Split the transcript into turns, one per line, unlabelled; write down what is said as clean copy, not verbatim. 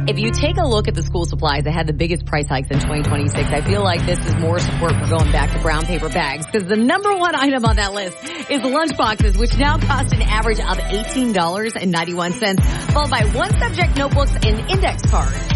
If you take a look at the school supplies that had the biggest price hikes in 2026, I feel like this is more support for going back to brown paper bags, because the number one item on that list is lunchboxes, which now cost an average of $18.91, followed by one subject notebooks and index cards.